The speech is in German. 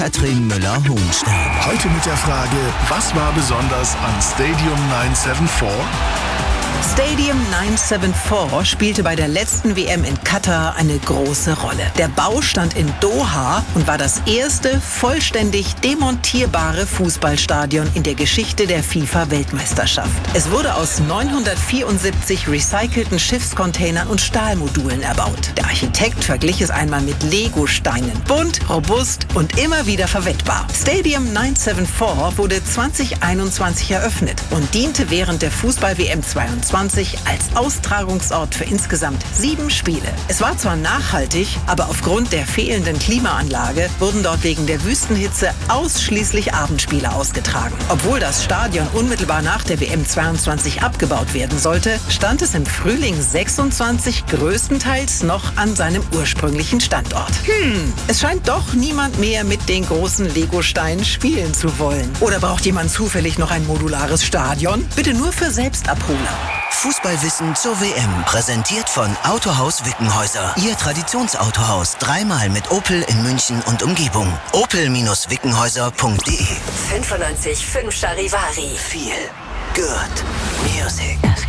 Katrin Müller-Hohenstein. Heute mit der Frage, was war besonders an Stadium 974? Stadium 974 spielte bei der letzten WM in Katar eine große Rolle. Der Bau stand in Doha und war das erste vollständig demontierbare Fußballstadion in der Geschichte der FIFA-Weltmeisterschaft. Es wurde aus 974 recycelten Schiffscontainern und Stahlmodulen erbaut. Der Architekt verglich es einmal mit Lego-Steinen. Bunt, robust und immer wieder verwendbar. Stadium 974 wurde 2021 eröffnet und diente während der Fußball-WM 22 als Austragungsort für insgesamt 7 Spiele. Es war zwar nachhaltig, aber aufgrund der fehlenden Klimaanlage wurden dort wegen der Wüstenhitze ausschließlich Abendspiele ausgetragen. Obwohl das Stadion unmittelbar nach der WM 22 abgebaut werden sollte, stand es im Frühling 26 größtenteils noch an seinem ursprünglichen Standort. Es scheint doch niemand mehr mit den großen Lego-Steinen spielen zu wollen. Oder braucht jemand zufällig noch ein modulares Stadion? Bitte nur für Selbstabholer. Fußballwissen zur WM. Präsentiert von Autohaus Wickenhäuser. Ihr Traditionsautohaus. 3-mal mit Opel in München und Umgebung. opel-wickenhäuser.de 95.5 Charivari. Feel good music.